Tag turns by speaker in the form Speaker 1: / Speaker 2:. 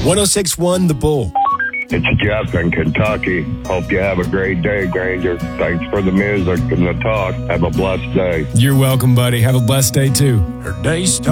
Speaker 1: 1061 The Bull.
Speaker 2: It's Jeff in Kentucky. Hope you have a great day, Granger. Thanks for the music and the talk. Have a blessed day.
Speaker 1: You're welcome, buddy. Have a blessed day, too.
Speaker 3: Her day starts